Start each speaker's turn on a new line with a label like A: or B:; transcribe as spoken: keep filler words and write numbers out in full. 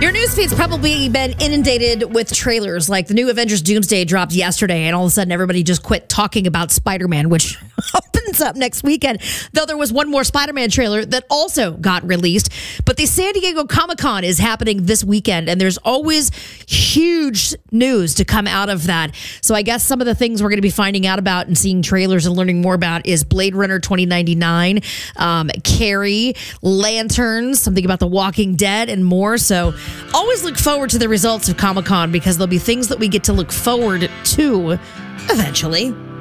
A: Your newsfeed's probably been inundated with trailers. Like the new Avengers Doomsday dropped yesterday, and all of a sudden everybody just quit talking about Spider-Man, which opens up next weekend. Though there was one more Spider-Man trailer that also got released. But the San Diego Comic-Con is happening this weekend, and there's always huge news to come out of that. So I guess some of the things we're going to be finding out about and seeing trailers and learning more about is Blade Runner twenty ninety-nine, um, Carrie, Lanterns, something about The Walking Dead, and more. So always look forward to the results of Comic-Con because there'll be things that we get to look forward to eventually.